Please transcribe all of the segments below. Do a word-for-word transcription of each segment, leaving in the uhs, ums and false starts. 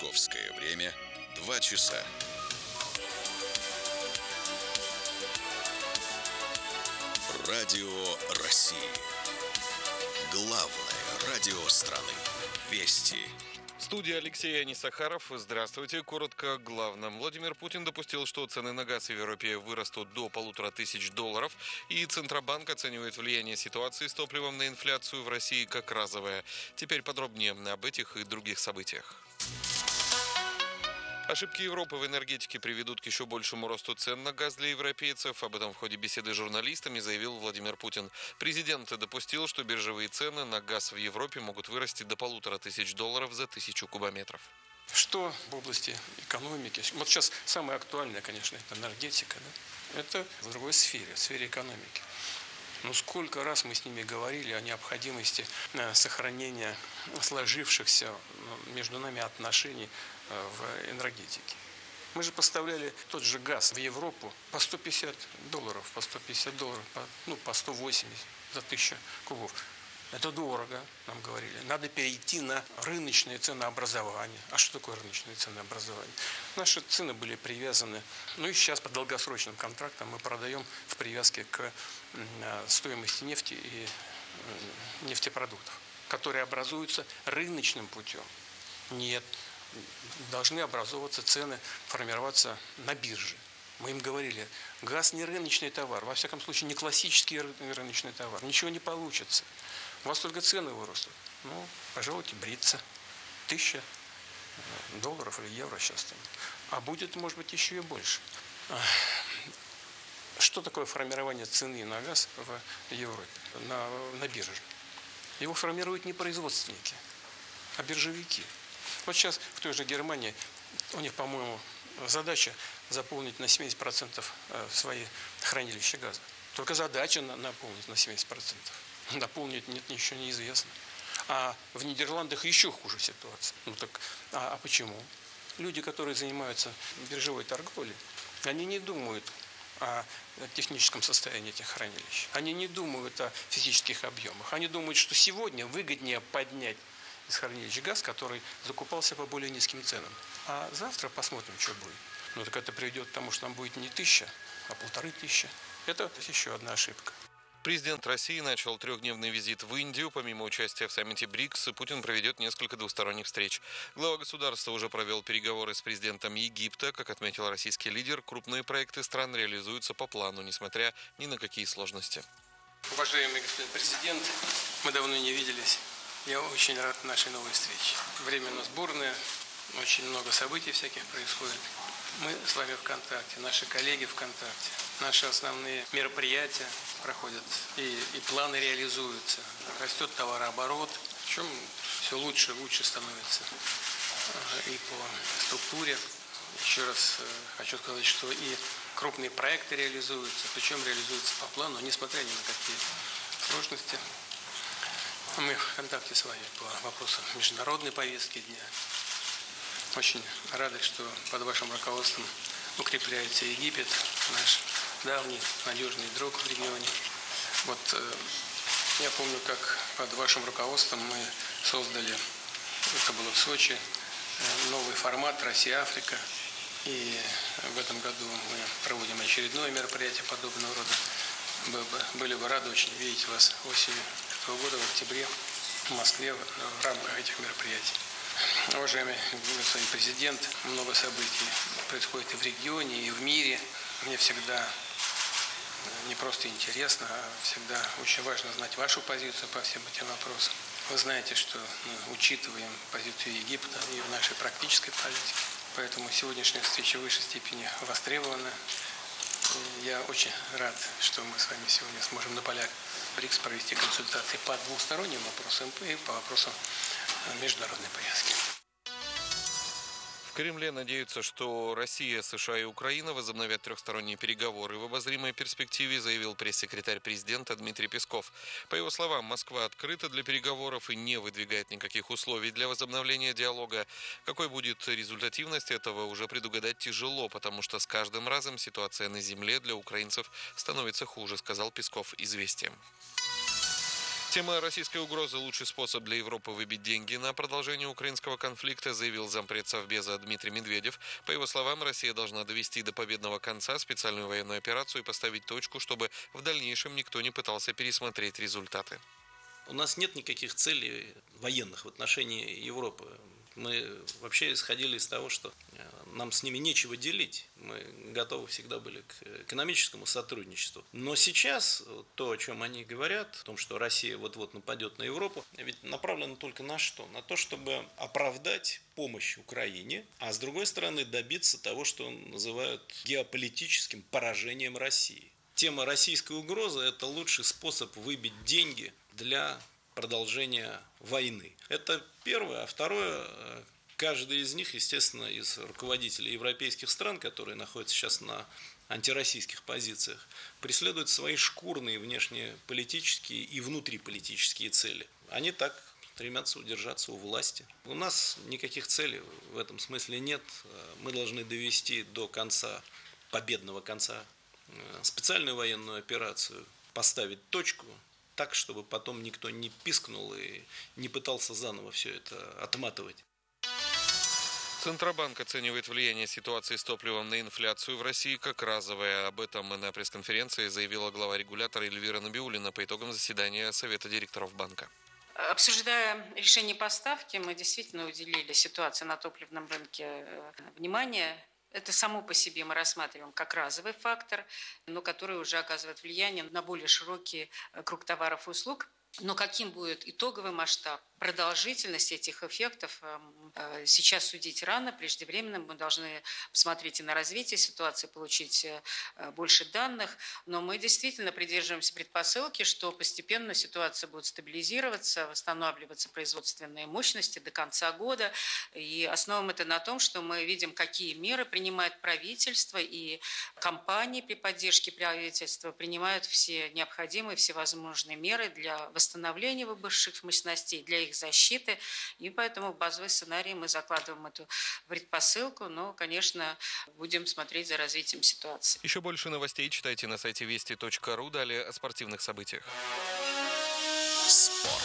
Московское время два часа. Радио России. Главное радио страны. Вести. В студии Алексей Анисахаров. Здравствуйте. Коротко о главном. Владимир Путин допустил, что цены на газ в Европе вырастут до полутора тысяч долларов, и Центробанк оценивает влияние ситуации с топливом на инфляцию в России как разовое. Теперь подробнее об этих и других событиях. Ошибки Европы в энергетике приведут к еще большему росту цен на газ для европейцев. Об этом в ходе беседы с журналистами заявил Владимир Путин. Президент допустил, что биржевые цены на газ в Европе могут вырасти до полутора тысяч долларов за тысячу кубометров. Что в области экономики? Вот сейчас самое актуальное, конечно, это энергетика. Да? Это в другой сфере, в сфере экономики. Ну, сколько раз мы с ними говорили о необходимости сохранения сложившихся между нами отношений в энергетике. Мы же поставляли тот же газ в Европу по сто пятьдесят долларов, по сто пятьдесят долларов, по, ну, по сто восемьдесят за тысячу кубов. Это дорого, нам говорили. Надо перейти на рыночное ценообразование. А что такое рыночное ценообразование? Наши цены были привязаны, ну и сейчас по долгосрочным контрактам мы продаем в привязке к стоимости нефти и нефтепродуктов, которые образуются рыночным путем. Нет, должны образовываться цены, формироваться на бирже. Мы им говорили, газ не рыночный товар, во всяком случае не классический рыночный товар, ничего не получится. У вас только цены вырастут. Ну, пожалуйте, бриться. Тысяча долларов или евро сейчас там. А будет, может быть, еще и больше. Что такое формирование цены на газ в Европе, на, на бирже? Его формируют не производственники, а биржевики. Вот сейчас в той же Германии у них, по-моему, задача заполнить на семьдесят процентов свои хранилища газа. Только задача наполнить на семьдесят процентов. Наполнить нет, еще неизвестно. А в Нидерландах еще хуже ситуация. Ну так, а, а почему? Люди, которые занимаются биржевой торговлей, они не думают о техническом состоянии этих хранилищ. Они не думают о физических объемах. Они думают, что сегодня выгоднее поднять из хранилища газ, который закупался по более низким ценам. А завтра посмотрим, что будет. Ну так это приведет к тому, что там будет не тысяча, а полторы тысячи. Это еще одна ошибка. Президент России начал трехдневный визит в Индию. Помимо участия в саммите БРИКС, Путин проведет несколько двусторонних встреч. Глава государства уже провел переговоры с президентом Египта. Как отметил российский лидер, крупные проекты стран реализуются по плану, несмотря ни на какие сложности. Уважаемый господин президент, мы давно не виделись. Я очень рад нашей новой встрече. Время у нас бурное, очень много событий всяких происходит. Мы с вами в контакте, наши коллеги в контакте. Наши основные мероприятия проходят, и, и планы реализуются. Растет товарооборот, причем все лучше и лучше становится и по структуре. Еще раз хочу сказать, что и крупные проекты реализуются, причем реализуются по плану, несмотря ни на какие сложности. Мы в контакте с вами по вопросам международной повестки дня. Очень рады, что под вашим руководством укрепляется Египет, наш давний надежный друг в регионе. Вот э, я помню, как под вашим руководством мы создали, это было в Сочи, э, новый формат «Россия-Африка». И в этом году мы проводим очередное мероприятие подобного рода. Были бы рады очень видеть вас осенью этого года, в октябре, в Москве, в рамках этих мероприятий. Уважаемый господин президент, много событий происходит и в регионе, и в мире. Мне всегда не просто интересно, а всегда очень важно знать вашу позицию по всем этим вопросам. Вы знаете, что мы учитываем позицию Египта и в нашей практической политике. Поэтому сегодняшняя встреча в высшей степени востребована. Я очень рад, что мы с вами сегодня сможем на полях БРИКС провести консультации по двусторонним вопросам и по вопросам международной повестки. В Кремле надеются, что Россия, США и Украина возобновят трехсторонние переговоры. В обозримой перспективе заявил пресс-секретарь президента Дмитрий Песков. По его словам, Москва открыта для переговоров и не выдвигает никаких условий для возобновления диалога. Какой будет результативность этого, уже предугадать тяжело, потому что с каждым разом ситуация на земле для украинцев становится хуже, сказал Песков «Известиям». Тема российской угрозы – лучший способ для Европы выбить деньги на продолжение украинского конфликта, заявил зампред Совбеза Дмитрий Медведев. По его словам, Россия должна довести до победного конца специальную военную операцию и поставить точку, чтобы в дальнейшем никто не пытался пересмотреть результаты. У нас нет никаких целей военных в отношении Европы. Мы вообще исходили из того, что нам с ними нечего делить. Мы готовы всегда были к экономическому сотрудничеству. Но сейчас то, о чем они говорят, о том, что Россия вот-вот нападет на Европу, ведь направлено только на что? На то, чтобы оправдать помощь Украине, а с другой стороны добиться того, что называют геополитическим поражением России. Тема российской угрозы – это лучший способ выбить деньги для продолжения войны. Это первое. А второе, каждый из них, естественно, из руководителей европейских стран, которые находятся сейчас на антироссийских позициях, преследуют свои шкурные внешнеполитические и внутриполитические цели. Они так стремятся удержаться у власти. У нас никаких целей в этом смысле нет. Мы должны довести до конца, победного конца, специальную военную операцию, поставить точку, так, чтобы потом никто не пискнул и не пытался заново все это отматывать. Центробанк оценивает влияние ситуации с топливом на инфляцию в России как разовое. Об этом на пресс-конференции заявила глава регулятора Эльвира Набиуллина по итогам заседания Совета директоров банка. Обсуждая решение поставки, мы действительно уделили ситуации на топливном рынке внимание. Это само по себе мы рассматриваем как разовый фактор, но который уже оказывает влияние на более широкий круг товаров и услуг. Но каким будет итоговый масштаб, продолжительность этих эффектов, сейчас судить рано, преждевременно. Мы должны посмотреть и на развитие ситуации, получить больше данных. Но мы действительно придерживаемся предпосылки, что постепенно ситуация будет стабилизироваться, восстанавливаться производственные мощности до конца года. И основываем это на том, что мы видим, какие меры принимает правительство, и компании при поддержке правительства принимают все необходимые, всевозможные меры для восстановления выбывших мощностей, для их защиты. И поэтому в базовый сценарий мы закладываем эту предпосылку, но, конечно, будем смотреть за развитием ситуации. Еще больше новостей читайте на сайте вести точка ру. Далее о спортивных событиях. Спорт.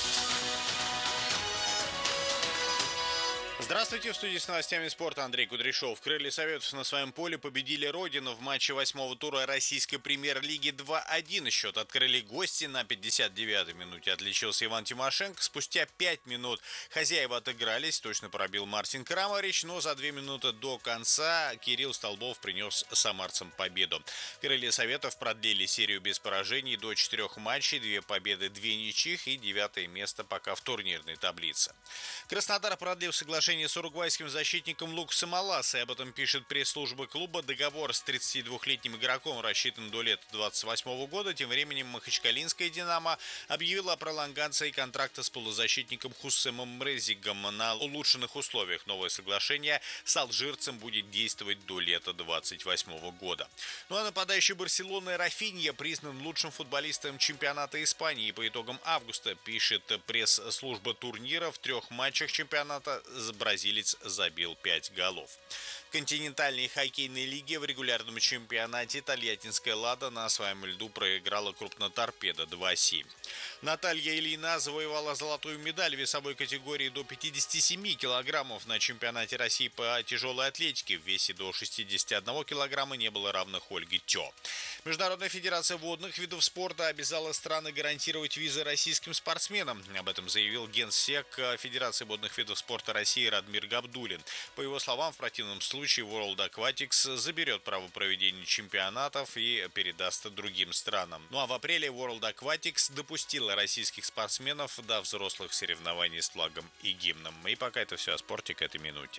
Здравствуйте, в студии с новостями спорта Андрей Кудряшов. Крылья Советов на своем поле победили Родину в матче восьмого тура российской премьер-лиги два один. Счет открыли гости на пятьдесят девятой минуте. Отличился Иван Тимошенко. Спустя пять минут хозяева отыгрались. Точно пробил Мартин Крамарич, но за две минуты до конца Кирилл Столбов принес самарцам победу. Крылья Советов продлили серию без поражений до четырех матчей. Две победы, две ничьих и девятое место пока в турнирной таблице. Краснодар продлил соглашение с уругвайским защитником Лукасом Аласой. Об этом пишет пресс-служба клуба. Договор с тридцатидвухлетним игроком рассчитан до лета двадцать восьмого года. Тем временем Махачкалинская «Динамо» объявила о пролонгации контракта с полузащитником Хуссемом Мрезигом на улучшенных условиях. Новое соглашение с алжирцем будет действовать до лета двадцать восьмого года. Ну а нападающий Барселоны Рафинья признан лучшим футболистом чемпионата Испании по итогам августа, пишет пресс-служба турнира. В трех матчах чемпионата бразилец забил пять голов. В континентальной хоккейной лиге в регулярном чемпионате тольяттинская «Лада» на своем льду проиграла крупноторпедо два семь. Наталья Ильина завоевала золотую медаль в весовой категории до пятидесяти семи килограммов на чемпионате России по тяжелой атлетике. В весе до шестидесяти одного килограмма не было равных Ольге Тё. Международная федерация водных видов спорта обязала страны гарантировать визы российским спортсменам. Об этом заявил генсек Федерации водных видов спорта России Радмир Габдуллин. По его словам, в противном случае World Aquatics заберет право проведения чемпионатов и передаст другим странам. Ну а в апреле World Aquatics допустила российских спортсменов до взрослых соревнований с флагом и гимном. И пока это все о спорте к этой минуте.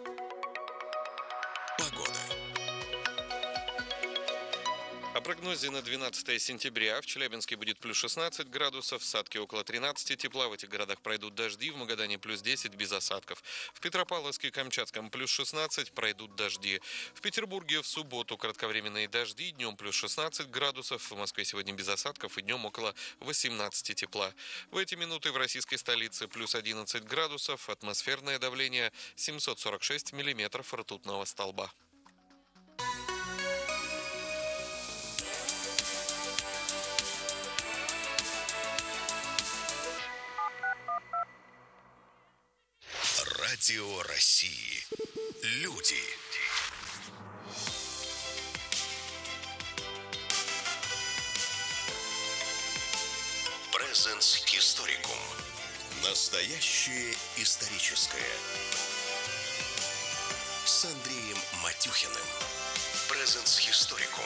Погода. О прогнозе на двенадцатое сентября. В Челябинске будет плюс шестнадцать градусов, в Сатке около тринадцати тепла. В этих городах пройдут дожди, в Магадане плюс десять без осадков. В Петропавловске и Камчатском плюс шестнадцать, пройдут дожди. В Петербурге в субботу кратковременные дожди, днем плюс шестнадцать градусов. В Москве сегодня без осадков и днем около восемнадцати тепла. В эти минуты в российской столице плюс одиннадцать градусов, атмосферное давление семьсот сорок шесть миллиметров ртутного столба. Радио России. Люди. Presence Historicum. Настоящее историческое. С Андреем Матюхиным. Presence Historicum.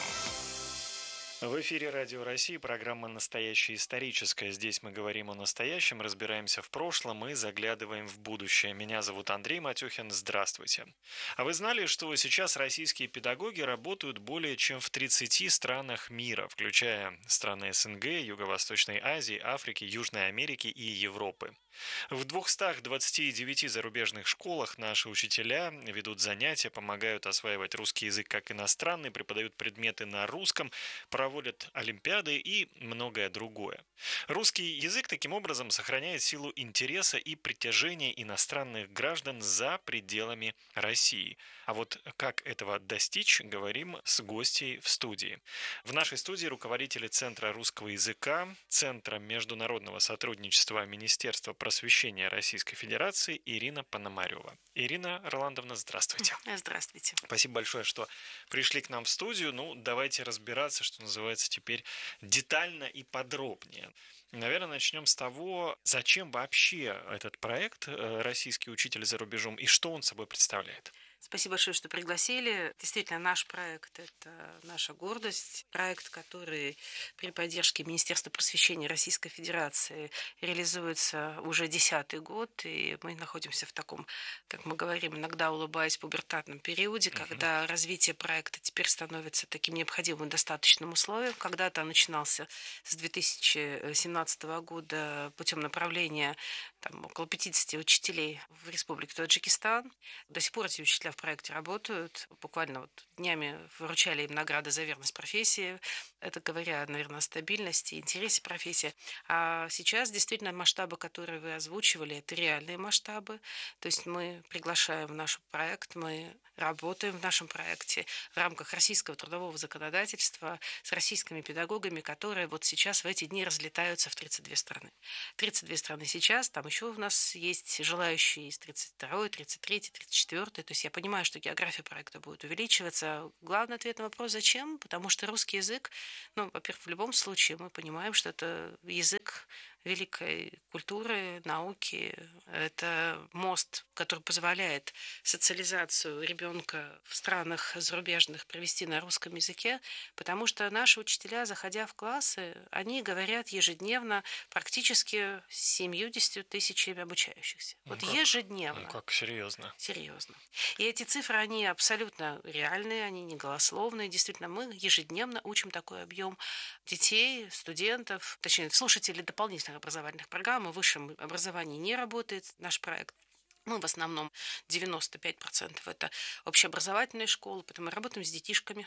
В эфире Радио России, программа «Настоящее историческое». Здесь мы говорим о настоящем, разбираемся в прошлом и заглядываем в будущее. Меня зовут Андрей Матюхин. Здравствуйте. А вы знали, что сейчас российские педагоги работают более чем в тридцати странах мира, включая страны СНГ, Юго-Восточной Азии, Африки, Южной Америки и Европы? В двухстах двадцати девяти зарубежных школах наши учителя ведут занятия, помогают осваивать русский язык как иностранный, преподают предметы на русском, проводят олимпиады и многое другое. Русский язык таким образом сохраняет силу интереса и притяжения иностранных граждан за пределами России. А вот как этого достичь, говорим с гостьей в студии. В нашей студии руководители Центра русского языка, Центра международного сотрудничества Министерства просвещения Российской Федерации Ирина Пономарева. Ирина Роландовна, здравствуйте. Здравствуйте. Спасибо большое, что пришли к нам в студию. Ну, давайте разбираться, что называется, теперь детально и подробнее. Наверное, начнем с того, зачем вообще этот проект «Российский учитель за рубежом» и что он собой представляет. Спасибо большое, что пригласили. Действительно, наш проект – это наша гордость. Проект, который при поддержке Министерства просвещения Российской Федерации реализуется уже десятый год. И мы находимся в таком, как мы говорим, иногда улыбаясь, пубертатном периоде, uh-huh. когда развитие проекта теперь становится таким необходимым достаточным условием. Когда-то он начинался с две тысячи семнадцатого года путем направления там, около пятидесяти учителей в Республике Таджикистан. До сих пор эти учителя в проекте работают. Буквально вот днями вручали им награды за верность профессии. Это говоря, наверное, о стабильности, интересе профессии. А сейчас действительно масштабы, которые вы озвучивали, это реальные масштабы. То есть мы приглашаем в наш проект, мы работаем в нашем проекте в рамках российского трудового законодательства с российскими педагогами, которые вот сейчас в эти дни разлетаются в тридцать две страны. тридцать две страны сейчас, там еще у нас есть желающие из тридцать второй, тридцать третьей, тридцать четвёртой. То есть я понимаю, что география проекта будет увеличиваться. Главный ответ на вопрос «Зачем?», потому что русский язык, ну, во-первых, в любом случае мы понимаем, что это язык великой культуры, науки. Это мост, который позволяет социализацию ребенка в странах зарубежных провести на русском языке, потому что наши учителя, заходя в классы, они говорят ежедневно практически с семьюдесятью тысячами обучающихся. Вот ну как, ежедневно. Ну как, серьезно? Серьезно. И эти цифры, они абсолютно реальные, они не голословные. Действительно, мы ежедневно учим такой объем детей, студентов, точнее, слушателей дополнительных образовательных программ. В высшем образовании не работает наш проект. Мы в основном девяносто пять процентов это общеобразовательные школы, поэтому мы работаем с детишками.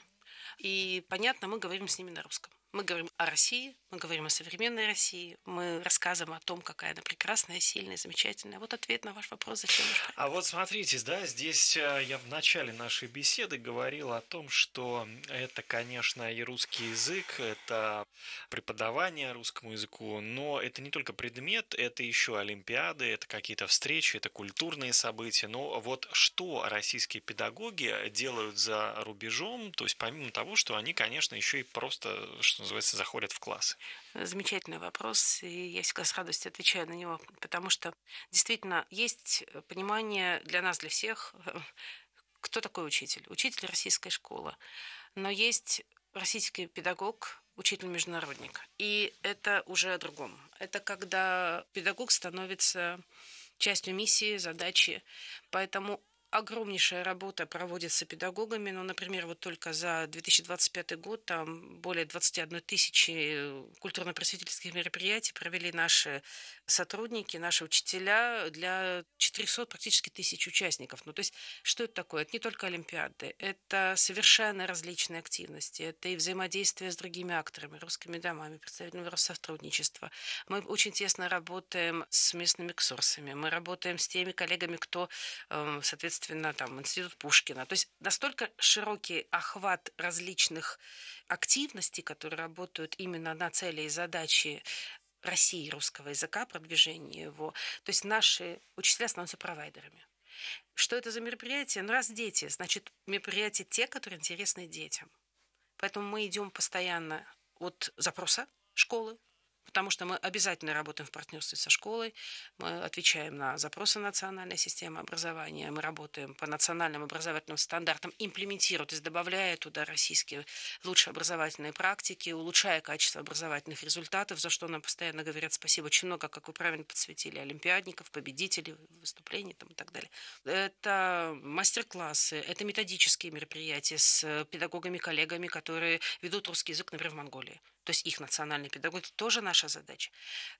И, понятно, мы говорим с ними на русском. Мы говорим о России, мы говорим о современной России, мы рассказываем о том, какая она прекрасная, сильная, замечательная. Вот ответ на ваш вопрос, зачем наш проект. А вот смотрите, да, здесь я в начале нашей беседы говорил о том, что это, конечно, и русский язык, это преподавание русскому языку, но это не только предмет, это еще олимпиады, это какие-то встречи, это культурные события. Но вот что российские педагоги делают за рубежом, то есть помимо того, что они, конечно, еще и просто, что называется, заходят в классы? Замечательный вопрос, и я всегда с радостью отвечаю на него, потому что действительно есть понимание для нас, для всех, кто такой учитель. Учитель российской школы. Но есть российский педагог, учитель-международник. И это уже о другом. Это когда педагог становится частью миссии, задачи. Поэтому огромнейшая работа проводится педагогами. Ну, например, вот только за две тысячи двадцать пятый год там более двадцать одна тысяча культурно-просветительских мероприятий провели наши сотрудники, наши учителя для четырехсот практически тысяч участников. Ну, то есть, что это такое? Это не только олимпиады, это совершенно различные активности, это и взаимодействие с другими акторами, русскими домами, представителями Россотрудничества. Мы очень тесно работаем с местными ксорсами, мы работаем с теми коллегами, кто, соответственно, там, Институт Пушкина. То есть, настолько широкий охват различных активностей, которые работают именно на цели и задачи России русского языка, продвижения его. То есть наши учителя становятся провайдерами. Что это за мероприятие? Ну, раз дети, значит, мероприятия те, которые интересны детям. Поэтому мы идем постоянно от запроса школы, потому что мы обязательно работаем в партнерстве со школой, мы отвечаем на запросы национальной системы образования, мы работаем по национальным образовательным стандартам, имплементируя, то есть добавляя туда российские лучшие образовательные практики, улучшая качество образовательных результатов, за что нам постоянно говорят спасибо. Очень много, как вы правильно подсветили, олимпиадников, победителей, выступлений там, и так далее. Это мастер-классы, это методические мероприятия с педагогами-коллегами, которые ведут русский язык, например, в Монголии. То есть их национальные педагоги тоже наша задача.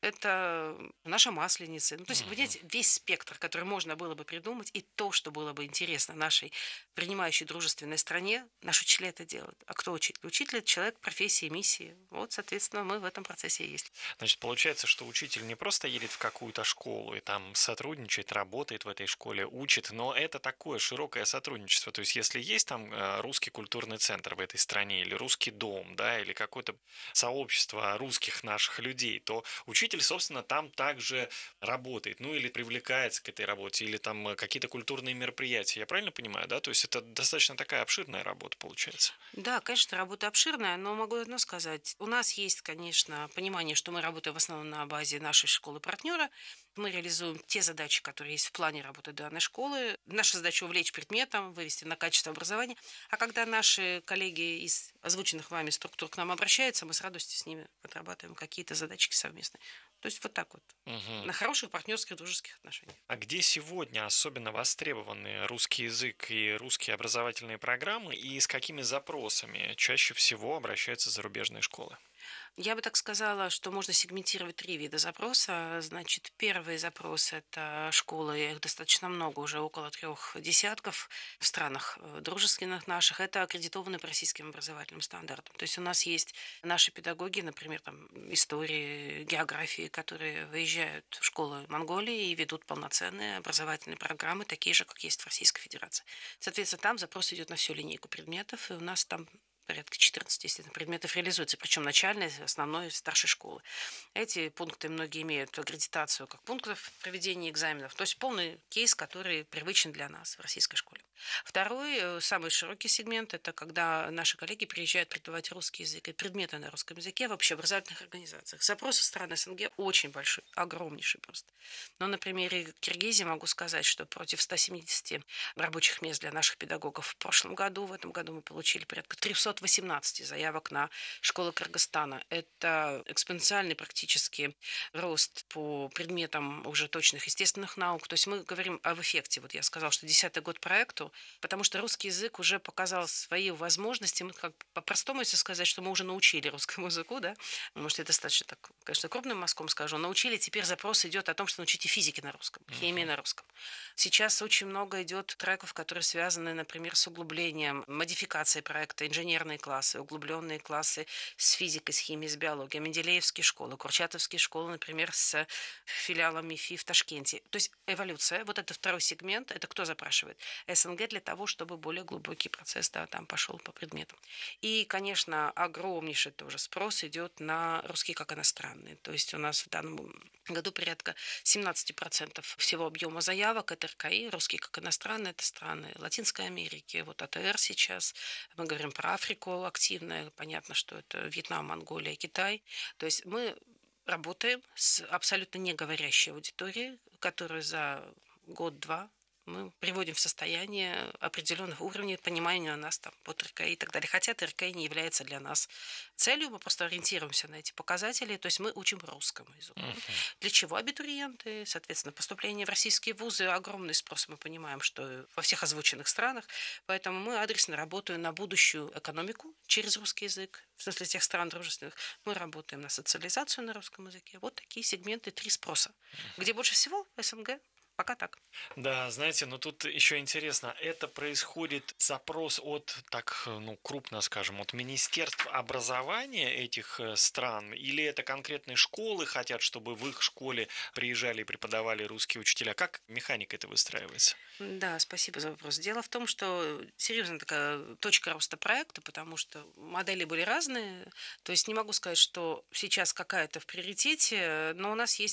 Это наша масленица. Ну, то есть, понимаете, весь спектр, который можно было бы придумать, и то, что было бы интересно нашей принимающей дружественной стране, наши учителя это делают. А кто учитель? Учитель – это человек профессии, миссии. Вот, соответственно, мы в этом процессе и есть. Значит, получается, что учитель не просто едет в какую-то школу и там сотрудничает, работает в этой школе, учит, но это такое широкое сотрудничество. То есть, если есть там русский культурный центр в этой стране, или русский дом, да, или какой-то сообщества русских наших людей, то учитель, собственно, там также работает, ну или привлекается к этой работе, или там какие-то культурные мероприятия. Я правильно понимаю, да? То есть это достаточно такая обширная работа получается. Да, конечно, работа обширная, но могу одно сказать. У нас есть, конечно, понимание, что мы работаем в основном на базе нашей школы-партнера. Мы реализуем те задачи, которые есть в плане работы данной школы. Наша задача увлечь предметом, вывести на качество образования. А когда наши коллеги из озвученных вами структур к нам обращаются, мы с радостью с ними отрабатываем какие-то задачки совместные. То есть вот так вот. Угу. На хороших партнерских, дружеских отношениях. А где сегодня особенно востребованы русский язык и русские образовательные программы, и с какими запросами чаще всего обращаются зарубежные школы? Я бы так сказала, что можно сегментировать три вида запроса. Значит, первый запрос – это школы, их достаточно много, уже около трех десятков в странах дружественных наших. Это аккредитованы по российским образовательным стандартам. То есть у нас есть наши педагоги, например, там, истории, географии, которые выезжают в школы Монголии и ведут полноценные образовательные программы, такие же, как есть в Российской Федерации. Соответственно, там запрос идет на всю линейку предметов, и у нас там порядка четырнадцать, естественно, предметов реализуется, причем начальной, основной, старшей школы. Эти пункты многие имеют аккредитацию как пунктов проведения экзаменов, то есть полный кейс, который привычен для нас в российской школе. Второй, самый широкий сегмент, это когда наши коллеги приезжают преподавать русский язык и предметы на русском языке в общеобразовательных организациях. Запрос со стороны СНГ очень большой, огромнейший просто. Но на примере Киргизии могу сказать, что против ста семидесяти рабочих мест для наших педагогов в прошлом году, в этом году мы получили порядка триста восемнадцать заявок на школы Кыргызстана. Это экспоненциальный практически рост по предметам уже точных естественных наук. То есть мы говорим об эффекте. Вот я сказала, что десятый год проекту, потому что русский язык уже показал свои возможности. Мы как по-простому, если сказать, что мы уже научили русскому языку, да, может, это достаточно так, конечно, крупным мазком скажу, научили, теперь запрос идет о том, что научите физики на русском, химии на русском. Сейчас очень много идет треков, которые связаны, например, с углублением, модификацией проекта, инженерные классы, углубленные классы с физикой, с химией, с биологией, Менделеевские школы, Курчатовские школы, например, с филиалом МИФИ в Ташкенте. То есть эволюция, вот это второй сегмент, это кто запрашивает? СНГ для того, чтобы более глубокий процесс, да, там пошел по предметам. И, конечно, огромнейший тоже спрос идет на русский как иностранный. То есть у нас в данном году порядка семнадцать процентов всего объема заявок это эр ка и, русский как иностранный, это страны Латинской Америки, вот а тэ эр сейчас, мы говорим про Африку активно, понятно, что это Вьетнам, Монголия, Китай. То есть мы работаем с абсолютно не говорящей аудиторией, которую за год-два мы приводим в состояние определенных уровней понимания нас там по эр ка и и так далее. Хотя эр ка и не является для нас целью, мы просто ориентируемся на эти показатели, то есть мы учим русскому языку. Uh-huh. Для чего абитуриенты? Соответственно, поступление в российские вузы, огромный спрос, мы понимаем, что во всех озвученных странах, поэтому мы адресно работаем на будущую экономику через русский язык, в смысле тех стран дружественных, мы работаем на социализацию на русском языке. Вот такие сегменты, три спроса. Uh-huh. Где больше всего? СНГ. Пока так. Да, знаете, но тут еще интересно, это происходит запрос от, так, ну, крупно скажем, от министерств образования этих стран, или это конкретные школы хотят, чтобы в их школе приезжали и преподавали русские учителя? Как механика это выстраивается? Да, спасибо за вопрос. Дело в том, что серьезная такая точка роста проекта, потому что модели были разные, то есть не могу сказать, что сейчас какая-то в приоритете, но у нас есть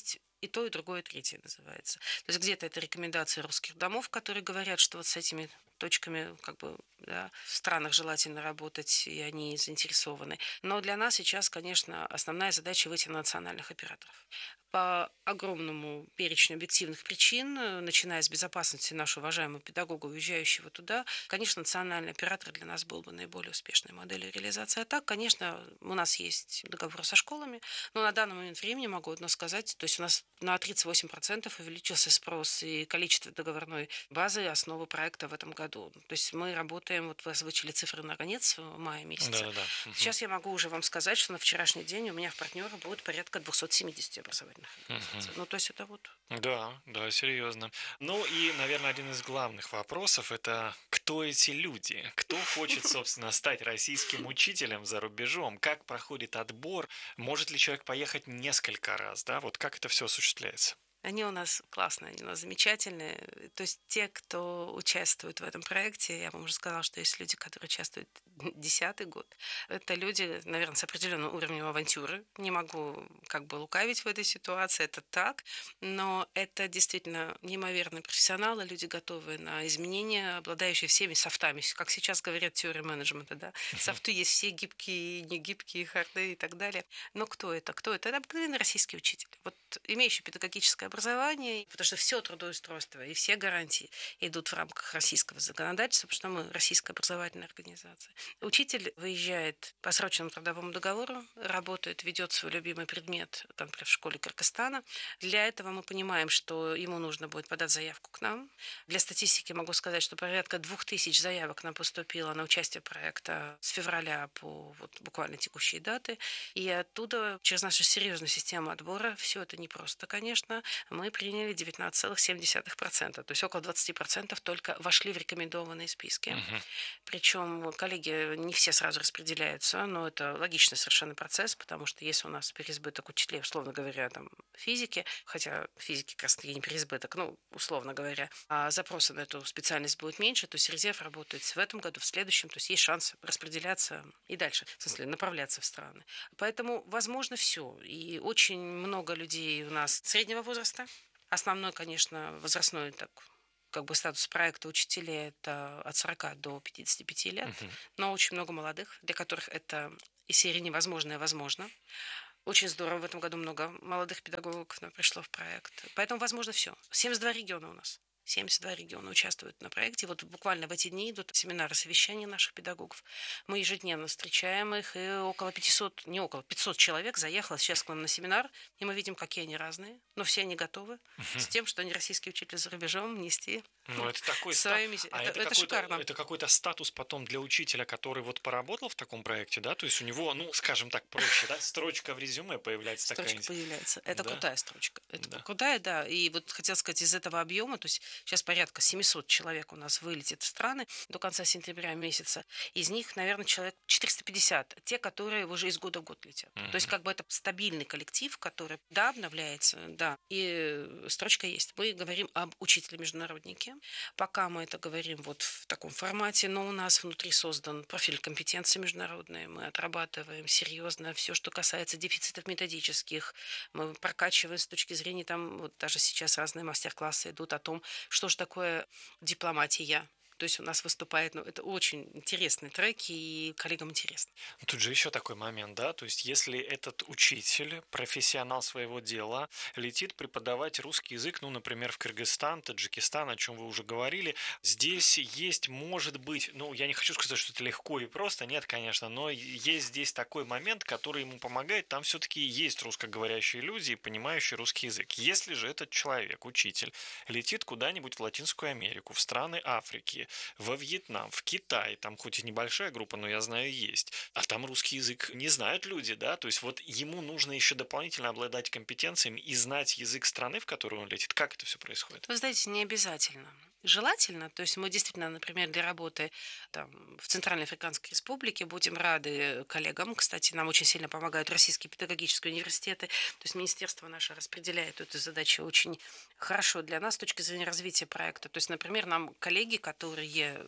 И то, и другое, и третье называется. То есть где-то это рекомендации русских домов, которые говорят, что вот с этими точками как бы, да, в странах желательно работать, и они заинтересованы. Но для нас сейчас, конечно, основная задача выйти на национальных операторов. По огромному перечню объективных причин, начиная с безопасности нашего уважаемого педагога, уезжающего туда, конечно, национальный оператор для нас был бы наиболее успешной моделью реализации. А так, конечно, у нас есть договоры со школами, но на данный момент времени могу одно сказать, то есть у нас на тридцать восемь процентов увеличился спрос и количество договорной базы основы проекта в этом году. То есть мы работаем, вот вы озвучили цифры на конец мая месяца. Да, да, да. Сейчас я могу уже вам сказать, что на вчерашний день у меня в партнерах будет порядка двести семьдесят образовательных организаций. Ну, то есть это вот... Да, да, серьезно. Ну и, наверное, один из главных вопросов – это кто эти люди? Кто хочет, собственно, стать российским учителем за рубежом? Как проходит отбор? Может ли человек поехать несколько раз? Да, вот как это все осуществляется? Они у нас классные, они у нас замечательные. То есть те, кто участвует в этом проекте, я вам уже сказала, что есть люди, которые участвуют десятый год. Это люди, наверное, с определенным уровнем авантюры. Не могу как бы лукавить в этой ситуации, это так. Но это действительно неимоверные профессионалы, люди, готовые на изменения, обладающие всеми софтами. Как сейчас говорят теория менеджмента, да. Софты есть все гибкие, негибкие, харды и так далее. Но кто это? Кто это? Это обыкновенный российский учитель. Вот имеющий педагогическое образование, потому что все трудоустройство и все гарантии идут в рамках российского законодательства, потому что мы российская образовательная организация. Учитель выезжает по срочному трудовому договору, работает, ведет свой любимый предмет, там, например, в школе Кыргызстана. Для этого мы понимаем, что ему нужно будет подать заявку к нам. Для статистики могу сказать, что порядка двух тысяч заявок нам поступило на участие проекта с февраля по вот, буквально текущие даты. И оттуда, через нашу серьезную систему отбора, все это непросто, конечно, мы приняли девятнадцать целых семь десятых процента. То есть около двадцать процентов только вошли в рекомендованные списки. Uh-huh. Причем коллеги не все сразу распределяются, но это логичный совершенно процесс, потому что если у нас переизбыток учителей, условно говоря, там, физики, хотя физики как раз таки не переизбыток, ну, условно говоря, а запросы на эту специальность будет меньше, то есть резерв работает в этом году, в следующем, то есть есть шанс распределяться и дальше, в смысле, направляться в страны. Поэтому возможно все. И очень много людей у нас среднего возраста. Основной, конечно, возрастной так, как бы статус проекта учителей это от сорока до пятидесяти пяти лет, uh-huh. но очень много молодых, для которых это из серии невозможное возможно. Очень здорово, в этом году много молодых педагогов пришло в проект. Поэтому возможно все. семьдесят два региона у нас. семьдесят два региона участвуют на проекте. Вот буквально в эти дни идут семинары, совещания наших педагогов. Мы ежедневно встречаем их, и около пятисот, не около, пятьсот человек заехало сейчас к нам на семинар, и мы видим, какие они разные, но все они готовы uh-huh. с тем, что они российские учитель за рубежом нести. Ну, это такой своими... ста... а это, это, это шикарно. Это какой-то статус потом для учителя, который вот поработал в таком проекте, да? То есть у него, ну, скажем так, проще, да? Строчка в резюме появляется такая. Строчка появляется. Это да? крутая строчка. Это да. крутая, да. И вот хотел сказать, из этого объема, то есть сейчас порядка семьсот человек у нас вылетит в страны до конца сентября месяца. Из них, наверное, человек четыреста пятьдесят. Те, которые уже из года в год летят. Mm-hmm. То есть как бы это стабильный коллектив, который, да, обновляется, да. И строчка есть. Мы говорим об учителе-международнике. Пока мы это говорим вот в таком формате, но у нас внутри создан профиль компетенции международные. Мы отрабатываем серьезно все, что касается дефицитов методических. Мы прокачиваем с точки зрения, там, вот даже сейчас разные мастер-классы идут о том, что же такое дипломатия. То есть у нас выступает, ну, это очень интересные треки, и коллегам интересно. Тут же еще такой момент, да, то есть если этот учитель, профессионал своего дела, летит преподавать русский язык, ну, например, в Кыргызстан, Таджикистан, о чем вы уже говорили, здесь есть, может быть, ну, я не хочу сказать, что это легко и просто, нет, конечно, но есть здесь такой момент, который ему помогает, там все-таки есть русскоговорящие люди, понимающие русский язык. Если же этот человек, учитель, летит куда-нибудь в Латинскую Америку, в страны Африки, во Вьетнам, в Китай, там хоть и небольшая группа, но я знаю, есть. А там русский язык не знают люди, да, то есть вот ему нужно еще дополнительно обладать компетенциями и знать язык страны, в которую он летит. Как это все происходит? Вы знаете, не обязательно. Желательно, то есть мы действительно, например, для работы там, в Центральной Африканской Республике будем рады коллегам. Кстати, нам очень сильно помогают российские педагогические университеты. То есть министерство наше распределяет эту задачу очень хорошо для нас с точки зрения развития проекта. То есть, например, нам коллеги, которые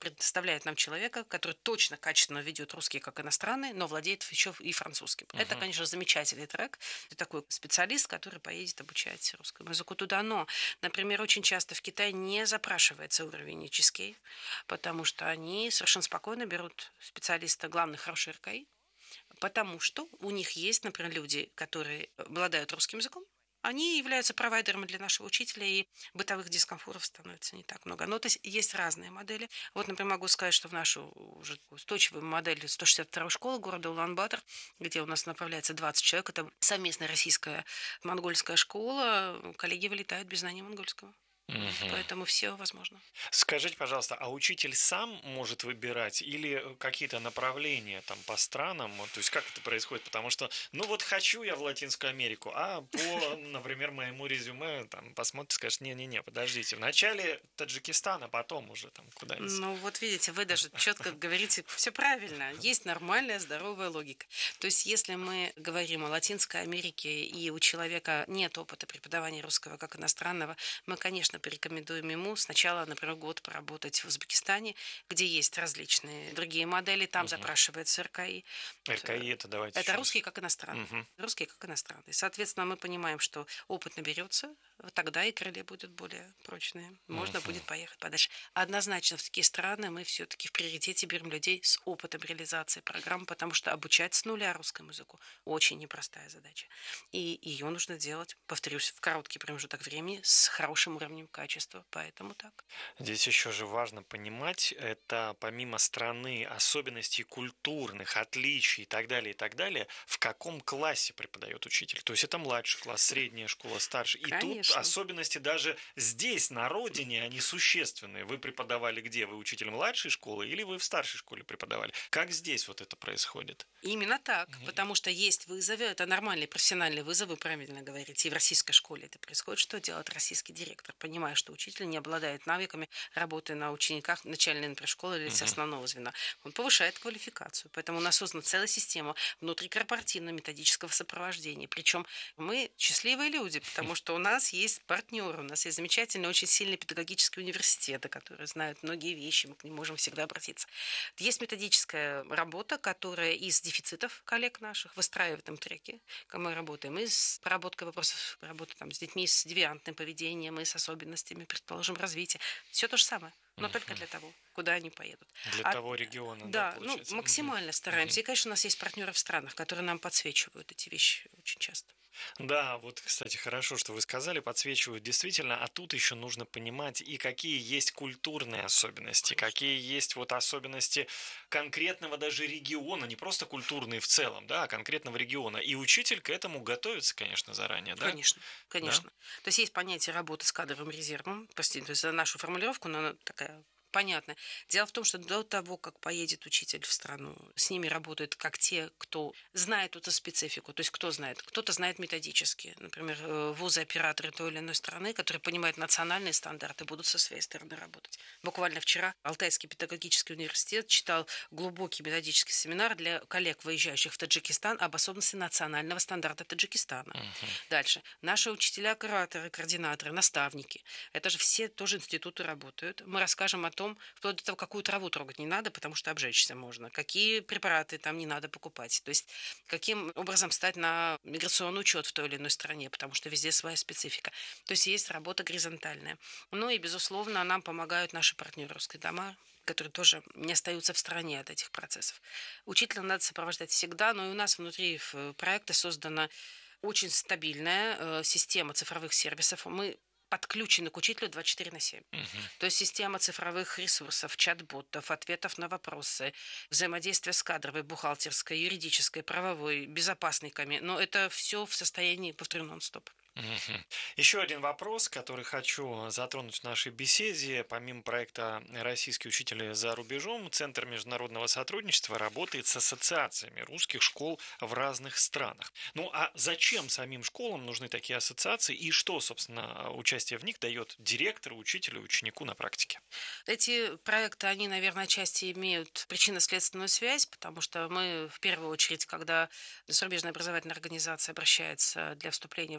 предоставляет нам человека, который точно качественно ведет русский как иностранный, но владеет еще и французским. Uh-huh. Это, конечно, замечательный трек. Это такой специалист, который поедет обучать русскому языку туда. Но, например, очень часто в Китае не запрашивается уровень эйч эс кей, потому что они совершенно спокойно берут специалиста, главный хороший эр ка и, потому что у них есть, например, люди, которые обладают русским языком, они являются провайдерами для нашего учителя, и бытовых дискомфортов становится не так много. Но то есть, есть разные модели. Вот, например, могу сказать, что в нашу уже устойчивую модель сто шестьдесят второй школы города Улан-Батор, где у нас направляется двадцать человек, это совместная российская монгольская школа, коллеги вылетают без знания монгольского. Угу. Поэтому все возможно. Скажите, пожалуйста, а учитель сам может выбирать или какие-то направления там по странам? То есть как это происходит? Потому что, ну вот хочу я в Латинскую Америку, а по, например, моему резюме там посмотрите, скажет, не-не-не, подождите, вначале Таджикистан, а потом уже там куда-нибудь. Ну вот видите, вы даже четко говорите, все правильно. Есть нормальная, здоровая логика. То есть если мы говорим о Латинской Америке и у человека нет опыта преподавания русского как иностранного, мы, конечно, порекомендуем ему сначала, например, год поработать в Узбекистане, где есть различные другие модели, там угу. запрашивается эр ка и. эр ка и это давайте. Это русский как иностранный. Угу. Русский как иностранный. Соответственно, мы понимаем, что опыт наберется, тогда и крылья будут более прочные. Можно угу. будет поехать подальше. Однозначно в такие страны мы все-таки в приоритете берем людей с опытом реализации программ, потому что обучать с нуля русскому языку очень непростая задача. И ее нужно делать, повторюсь, в короткий промежуток времени с хорошим уровнем качества, поэтому так. Здесь еще же важно понимать, это помимо страны, особенностей культурных, отличий и так далее, и так далее, в каком классе преподает учитель. То есть это младший класс, средняя школа, старший. И Конечно. Тут особенности даже здесь, на родине, они существенные. Вы преподавали где? Вы учитель младшей школы или вы в старшей школе преподавали? Как здесь вот это происходит? Именно так, mm-hmm. потому что есть вызовы, это нормальные профессиональные вызовы, правильно говорите, и в российской школе это происходит. Что делает российский директор, понимая, что учитель не обладает навыками работы на учениках начальной, например, школы или mm-hmm. основного звена? Он повышает квалификацию, поэтому у нас создана целая система внутрикорпоративно-методического сопровождения. Причем мы счастливые люди, потому что у нас есть партнеры, у нас есть замечательные, очень сильные педагогические университеты, которые знают многие вещи, мы к ним можем всегда обратиться. Есть методическая работа, которая из дефицитов коллег наших выстраивает им треки, как мы работаем, и с проработкой вопросов работы там, с детьми с девиантным поведением, и с особенностями, предположим, развития. Все то же самое, но uh-huh. только для того, куда они поедут. Для а, того региона, да, да, ну, максимально uh-huh. стараемся. Uh-huh. И, конечно, у нас есть партнеры в странах, которые нам подсвечивают эти вещи очень часто. Да, вот, кстати, хорошо, что вы сказали, подсвечивают действительно, а тут еще нужно понимать и какие есть культурные особенности, какие есть вот особенности конкретного даже региона, не просто культурные в целом, да, а конкретного региона. И учитель к этому готовится, конечно, заранее, да? Конечно, конечно. Да? То есть есть понятие работы с кадровым резервом, простите, то есть за нашу формулировку, но она такая... Понятно. Дело в том, что до того, как поедет учитель в страну, с ними работают как те, кто знает эту специфику. То есть кто знает? Кто-то знает методически. Например, вузы-операторы той или иной страны, которые понимают национальные стандарты, будут со своей стороны работать. Буквально вчера Алтайский педагогический университет читал глубокий методический семинар для коллег, выезжающих в Таджикистан, об особенности национального стандарта Таджикистана. Uh-huh. Дальше. Наши учителя, кураторы, координаторы, наставники. Это же все тоже институты работают. Мы расскажем о том, вплоть до того, какую траву трогать не надо, потому что обжечься можно, какие препараты там не надо покупать, то есть каким образом стать на миграционный учет в той или иной стране, потому что везде своя специфика. То есть есть работа горизонтальная. Ну и, безусловно, нам помогают наши партнеры «Русские дома», которые тоже не остаются в стороне от этих процессов. Учителя надо сопровождать всегда, но и у нас внутри проекта создана очень стабильная система цифровых сервисов. Мы подключены к учителю двадцать четыре на семь. Uh-huh. То есть система цифровых ресурсов, чат-ботов, ответов на вопросы, взаимодействие с кадровой, бухгалтерской, юридической, правовой, безопасной коми. Но это все в состоянии, повторю, нон-стоп. Угу. Еще один вопрос, который хочу затронуть в нашей беседе. Помимо проекта «Российские учителя за рубежом», Центр международного сотрудничества работает с ассоциациями русских школ в разных странах. Ну а зачем самим школам нужны такие ассоциации и что, собственно, участие в них дает директору, учителю, ученику на практике? Эти проекты, они, наверное, отчасти имеют причинно-следственную связь, потому что мы, в первую очередь, когда зарубежная образовательная организация обращается для вступления в ассоциацию,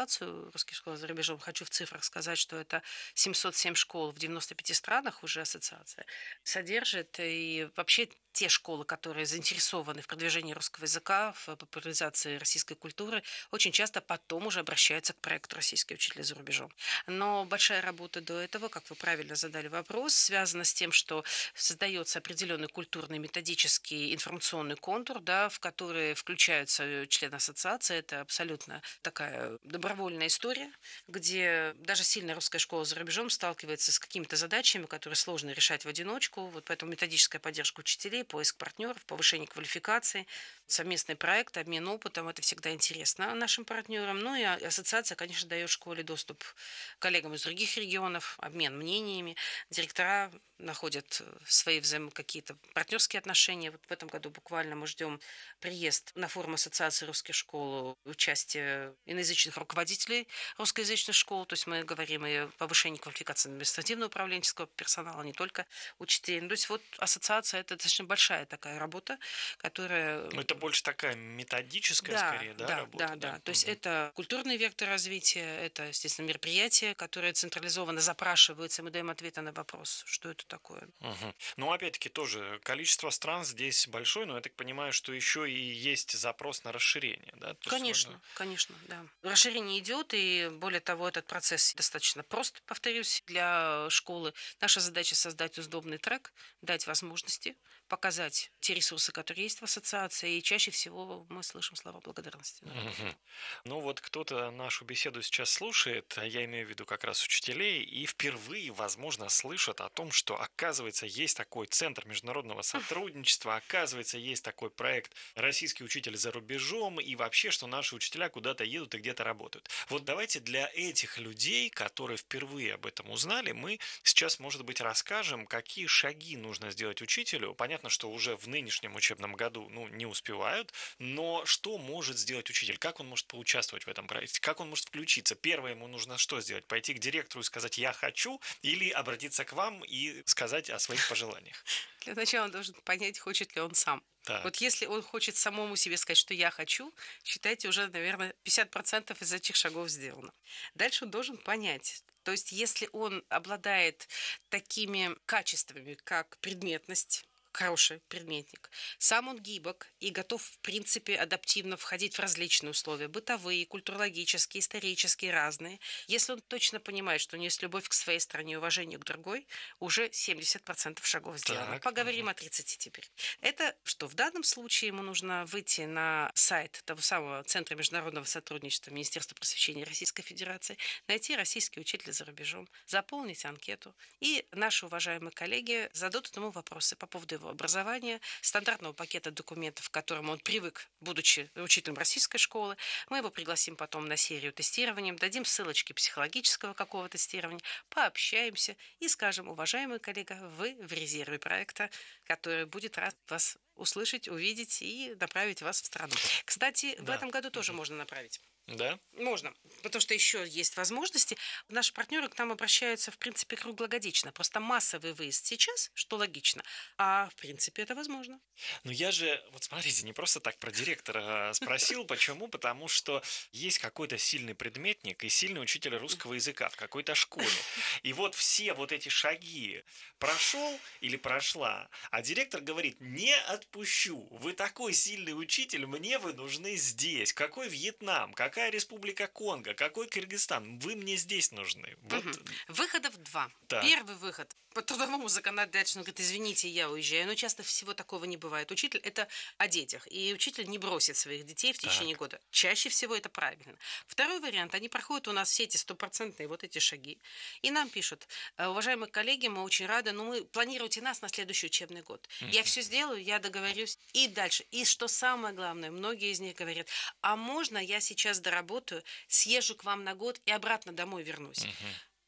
ассоциацию русских школ за рубежом, хочу в цифрах сказать, что это семьсот семь школ в девяноста пяти странах уже ассоциация содержит. И вообще те школы, которые заинтересованы в продвижении русского языка, в популяризации российской культуры, очень часто потом уже обращаются к проекту «Российские учителя за рубежом». Но большая работа до этого, как вы правильно задали вопрос, связана с тем, что создается определенный культурный, методический, информационный контур, да, в который включаются члены ассоциации. Это абсолютно такая добровольная история, где даже сильная русская школа за рубежом сталкивается с какими-то задачами, которые сложно решать в одиночку. Вот поэтому методическая поддержка учителей, поиск партнеров, повышение квалификации, совместный проект, обмен опытом – это всегда интересно нашим партнерам. Ну и ассоциация, конечно, дает школе доступ к коллегам из других регионов, обмен мнениями. Директора находят свои взаим... какие-то партнерские отношения. Вот в этом году буквально мы ждем приезд на форум Ассоциации русских школ, участие иноязычных руководителей русскоязычных школ. То есть мы говорим и о повышении квалификации административно-управленческого персонала, не только учителей. То есть вот ассоциация – это достаточно большая такая работа, которая… Это больше такая методическая, да, скорее, да, да, работа? Да, да, да. То есть это культурный вектор развития, это, естественно, мероприятия, которые централизованно запрашиваются, и мы даем ответы на вопрос, что это такое. Угу. Ну, опять-таки, тоже количество стран здесь большое, но я так понимаю, что еще и есть запрос на расширение, да? То Конечно, есть, конечно, да. Расширение идет, и более того, этот процесс достаточно прост, повторюсь, для школы. Наша задача создать удобный трек, дать возможности, показать те ресурсы, которые есть в ассоциации, и чаще всего мы слышим слова благодарности. Угу. Ну вот кто-то нашу беседу сейчас слушает, а я имею в виду как раз учителей, и впервые, возможно, слышат о том, что, оказывается, есть такой центр международного сотрудничества, оказывается, есть такой проект «Российский учитель за рубежом», и вообще, что наши учителя куда-то едут и где-то работают. Вот давайте для этих людей, которые впервые об этом узнали, мы сейчас, может быть, расскажем, какие шаги нужно сделать учителю. Понятно, что уже в нынешнем учебном году ну, не успевают, но что может сделать учитель? Как он может поучаствовать в этом проекте? Как он может включиться? Первое, ему нужно что сделать? Пойти к директору и сказать «я хочу» или обратиться к вам и сказать о своих пожеланиях? Для начала он должен понять, хочет ли он сам. Так. Вот если он хочет самому себе сказать, что я хочу, считайте, уже, наверное, пятьдесят процентов из этих шагов сделано. Дальше он должен понять. То есть если он обладает такими качествами, как предметность, хороший предметник. Сам он гибок и готов, в принципе, адаптивно входить в различные условия. Бытовые, культурологические, исторические, разные. Если он точно понимает, что у него есть любовь к своей стране и уважение к другой, уже семьдесят процентов шагов сделано. Так, Поговорим угу. о тридцати теперь. Это что? В данном случае ему нужно выйти на сайт того самого Центра международного сотрудничества Министерства просвещения Российской Федерации, найти «Российский учитель за рубежом», заполнить анкету, и наши уважаемые коллеги зададут ему вопросы по поводу его образования, стандартного пакета документов, к которому он привык, будучи учителем российской школы. Мы его пригласим потом на серию тестирования, дадим ссылочки психологического какого тестирования, пообщаемся и скажем: уважаемый коллега, вы в резерве проекта, который будет рад вас услышать, увидеть и направить вас в страну. Кстати, да. в этом году тоже можно направить. Да? Можно, потому что еще есть возможности. Наши партнеры к нам обращаются, в принципе, круглогодично. Просто массовый выезд сейчас, что логично, а в принципе это возможно. Ну я же, вот смотрите, не просто так про директора спросил. Почему? Потому что есть какой-то сильный предметник и сильный учитель русского языка в какой-то школе. И вот все вот эти шаги прошел или прошла, а директор говорит: не отпущу, вы такой сильный учитель, мне вы нужны здесь. Какой Вьетнам, как Какая республика Конго, какой Кыргызстан? Вы мне здесь нужны. Вот. Угу. Выходов два. Так. Первый выход. По трудовому законодательству он говорит: извините, я уезжаю. Но часто всего такого не бывает. Учитель – это о детях. И учитель не бросит своих детей в течение так. года. Чаще всего это правильно. Второй вариант. Они проходят у нас все эти стопроцентные вот эти шаги. И нам пишут: уважаемые коллеги, мы очень рады, но мы планируйте нас на следующий учебный год. Угу. Я все сделаю, я договорюсь. И дальше. И что самое главное, многие из них говорят: а можно я сейчас доработаю, съезжу к вам на год и обратно домой вернусь? Угу.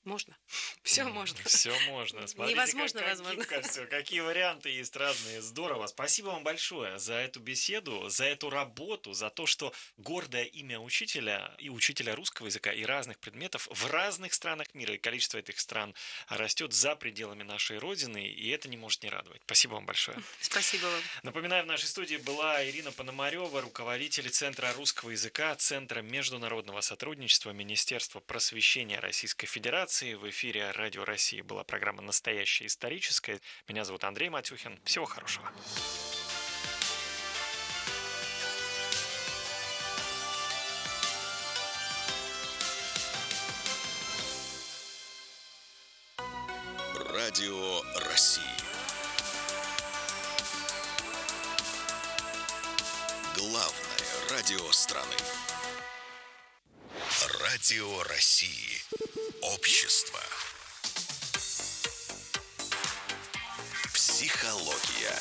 Можно. Все можно. Все можно. Смотрите, Невозможно, как, возможно. Как все, какие варианты есть разные. Здорово. Спасибо вам большое за эту беседу, за эту работу, за то, что гордое имя учителя и учителя русского языка и разных предметов в разных странах мира, и количество этих стран растет за пределами нашей Родины, и это не может не радовать. Спасибо вам большое. Спасибо вам. Напоминаю, в нашей студии была Ирина Пономарева, руководитель Центра русского языка, Центра международного сотрудничества Министерства просвещения Российской Федерации. В эфире Радио России была программа «Настоящая историческая». Меня зовут Андрей Матюхин. Всего хорошего. Радио России. Главное радио страны. Радио России. Общество. Психология.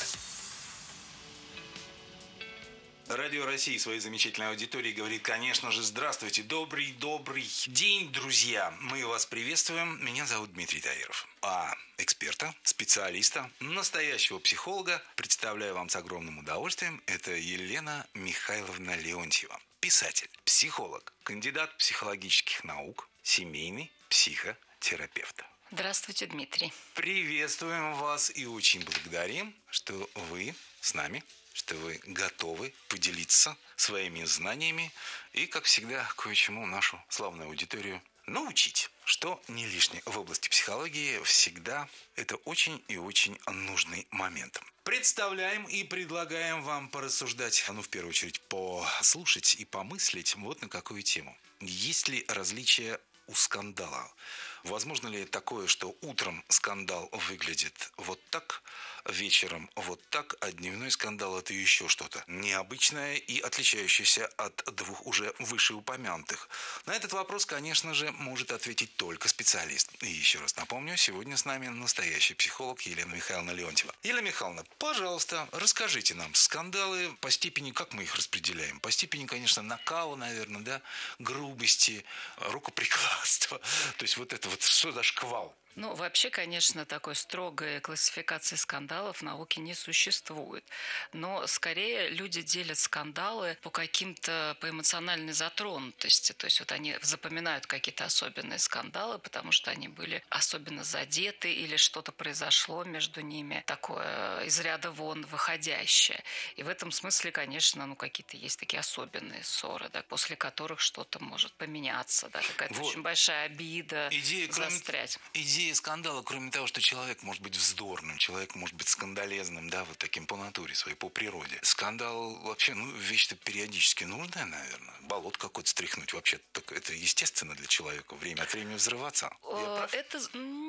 Радио России своей замечательной аудитории говорит, конечно же, здравствуйте, добрый-добрый день, друзья. Мы вас приветствуем. Меня зовут Дмитрий Таиров. А эксперта, специалиста, настоящего психолога представляю вам с огромным удовольствием. Это Елена Михайловна Леонтьева. Писатель, психолог, кандидат психологических наук, семейный психотерапевт. Здравствуйте, Дмитрий. Приветствуем вас и очень благодарим, что вы с нами, что вы готовы поделиться своими знаниями и, как всегда, кое-чему нашу славную аудиторию научить, что не лишнее в области психологии всегда это очень и очень нужный момент. Представляем и предлагаем вам порассуждать, ну, в первую очередь, послушать и помыслить вот на какую тему. Есть ли различия у скандала? Возможно ли такое, что утром скандал выглядит вот так, вечером вот так, а дневной скандал – это еще что-то необычное и отличающееся от двух уже вышеупомянутых? На этот вопрос, конечно же, может ответить только специалист. И еще раз напомню, сегодня с нами настоящий психолог Елена Михайловна Леонтьева. Елена Михайловна, пожалуйста, расскажите нам скандалы по степени, как мы их распределяем? По степени, конечно, накала, наверное, да, грубости, рукоприкладства. То есть вот это вот что за шквал? Ну, вообще, конечно, такой строгой классификации скандалов в науке не существует. Но скорее люди делят скандалы по каким-то, по эмоциональной затронутости. То есть вот они запоминают какие-то особенные скандалы, потому что они были особенно задеты или что-то произошло между ними такое из ряда вон выходящее. И в этом смысле, конечно, ну, какие-то есть такие особенные ссоры, да, после которых что-то может поменяться, да, какая-то вот очень большая обида, идея, застрять. Кроме, идея скандала, кроме того, что человек может быть вздорным, человек может быть скандалезным, да, вот таким по натуре своей, по природе. Скандал вообще, ну, вещь-то периодически нужная, наверное. Болот какой-то стряхнуть вообще, это естественно для человека, время от времени взрываться. Это...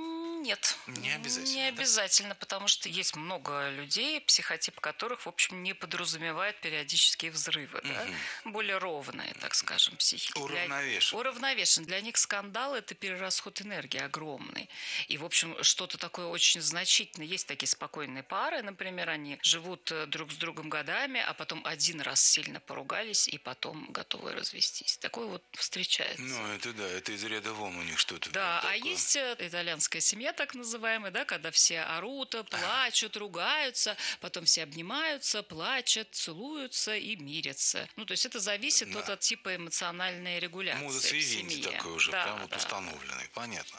Нет, не обязательно. Не обязательно, да? Потому что есть много людей, психотип которых, в общем, не подразумевает периодические взрывы, угу. да? Более ровные, так скажем, психика. Уравновешен. Для... Уравновешен. Для них скандал – это перерасход энергии огромный. И, в общем, что-то такое очень значительное. Есть такие спокойные пары, например, они живут друг с другом годами, а потом один раз сильно поругались и потом готовы развестись. Такое вот встречается. Ну, это да, это из ряда вон у них что-то. Да, такое. А есть итальянская семья, так называемая, да, когда все орут, плачут, ругаются, потом все обнимаются, плачут, целуются и мирятся. Ну, то есть это зависит да. от типа эмоциональной регуляции в семье. Такой уже, да, прям вот да. установленный, понятно.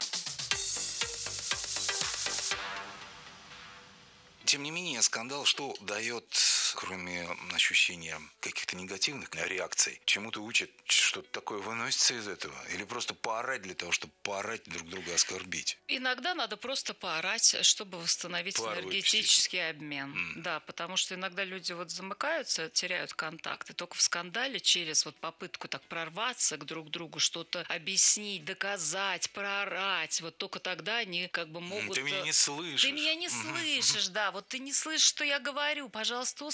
Тем не менее, скандал что дает, кроме ощущения каких-то негативных реакций? Чему-то учат, что-то такое выносится из этого? Или просто поорать для того, чтобы поорать друг друга, оскорбить? Иногда надо просто поорать, чтобы восстановить Пар энергетический выпустить. обмен. Mm. Да, потому что иногда люди вот замыкаются, теряют контакт. И только в скандале через вот попытку так прорваться к друг другу, что-то объяснить, доказать, проорать, вот только тогда они как бы могут... Ты меня не слышишь. Ты меня не слышишь, да. Вот ты не слышишь, что я говорю. Пожалуйста,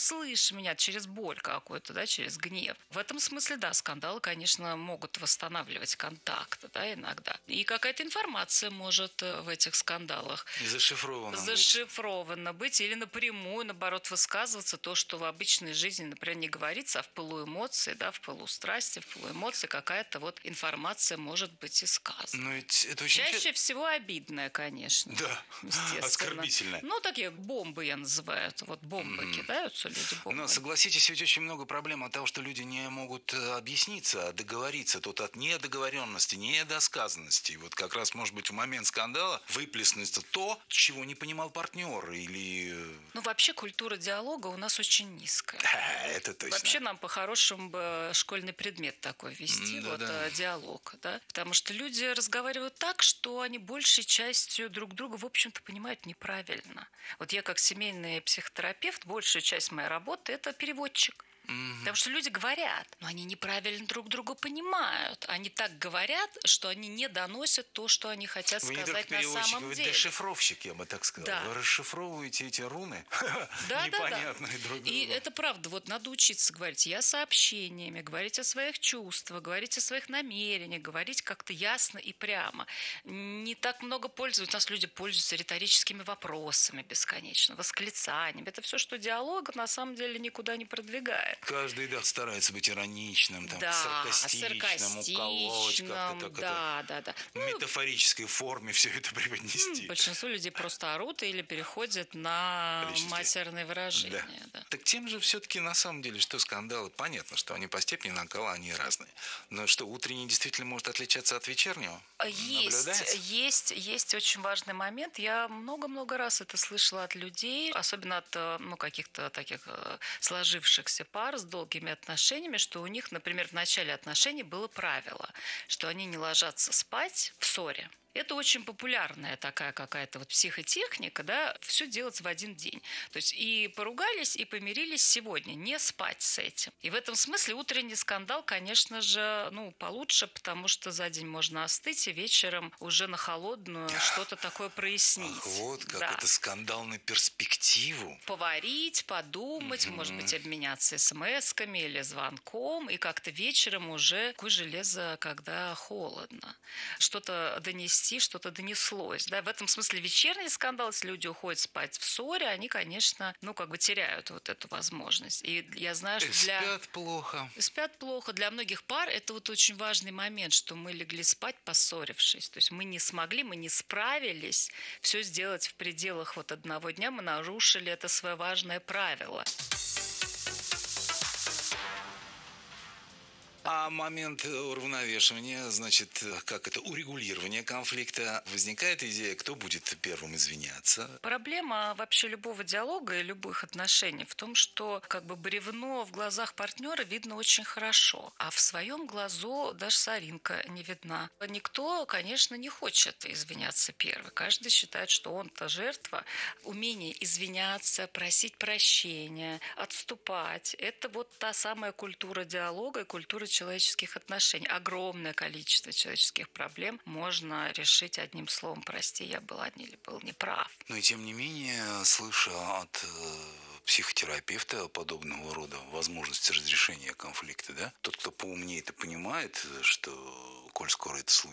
услышь меня через боль какую-то, да, через гнев. В этом смысле, да, скандалы, конечно, могут восстанавливать контакт, да, иногда. И какая-то информация может в этих скандалах зашифрована зашифрована быть. быть или напрямую, наоборот, высказываться то, что в обычной жизни, например, не говорится, а в пылу эмоций, да, в пылу страсти, в пылу эмоций какая-то вот информация может быть и сказана. Но ведь это очень... Чаще всего обидная, конечно. Да, оскорбительная. Ну, такие бомбы я называю. Вот бомбы mm. кидаются люди бомбы. Но согласитесь, ведь очень много проблем от того, что люди не могут объясниться, договориться. Тут от недоговоренности, недосказанности. И вот как раз, может быть, в момент скандала выплеснется то, чего не понимал партнер или... Ну, вообще культура диалога у нас очень низкая. Это точно. Вообще нам по-хорошему бы школьный предмет такой вести, да, вот да. диалог, да. Потому что люди разговаривают так, что они большей частью друг друга, в общем-то, понимают неправильно. Вот я как семейный психотерапевт, большая часть моей работы – это переводчик. Mm-hmm. Потому что люди говорят, но они неправильно друг друга понимают. Они так говорят, что они не доносят то, что они хотят вы сказать на самом вы деле. Вы дешифровщик, я бы так сказал. Да. Вы расшифровываете эти руны да, непонятные да, да. друг другу. И это правда. Вот надо учиться говорить я сообщениями, говорить о своих чувствах, говорить о своих намерениях, говорить как-то ясно и прямо. Не так много пользуются. У нас люди пользуются риторическими вопросами бесконечно, восклицаниями. Это все, что диалог на самом деле никуда не продвигает. Каждый, да, старается быть ироничным, там, да, саркастичным, саркастичным, уколоть, как-то так да, это, да, да. в метафорической форме все это преподнести. Большинство людей просто орут или переходят на матерные выражения. Да. Да. Так тем же все-таки на самом деле, что скандалы, понятно, что они по степени накала, они разные. Но что, утренний действительно может отличаться от вечернего? Есть, есть, есть очень важный момент. Я много-много раз это слышала от людей, особенно от ну, каких-то таких сложившихся пар с долгими отношениями, что у них, например, в начале отношений было правило, что они не ложатся спать в ссоре. Это очень популярная такая какая-то вот психотехника, да, все делать в один день. То есть и поругались, и помирились сегодня, не спать с этим. И в этом смысле утренний скандал, конечно же, ну, получше, потому что за день можно остыть, и вечером уже на холодную что-то такое прояснить. Ах, вот как да. это скандал на перспективу. Поварить, подумать, mm-hmm. может быть, обменяться смс-ками или звонком, и как-то вечером уже такое железо, когда холодно. Что-то донести, что-то донеслось. Да? В этом смысле вечерний скандал, если люди уходят спать в ссоре, они, конечно, ну, как бы теряют вот эту возможность. И я знаю, что для... Спят плохо. Спят плохо. Для многих пар это вот очень важный момент, что мы легли спать, поссорившись. То есть мы не смогли, мы не справились все сделать в пределах вот одного дня, мы нарушили это свое важное правило. А момент уравновешивания, значит, как это, урегулирования конфликта, возникает идея, кто будет первым извиняться? Проблема вообще любого диалога и любых отношений в том, что как бы бревно в глазах партнера видно очень хорошо, а в своем глазу даже соринка не видна. Никто, конечно, не хочет извиняться первым. Каждый считает, что он-то жертва. Умение извиняться, просить прощения, отступать – это вот та самая культура диалога и культура человеческих отношений. Огромное количество человеческих проблем можно решить одним словом «прости, я была не, был неправ». Но и тем не менее, слыша от э, психотерапевта подобного рода возможности разрешения конфликта, да, тот, кто поумнее это понимает, что, коль скоро это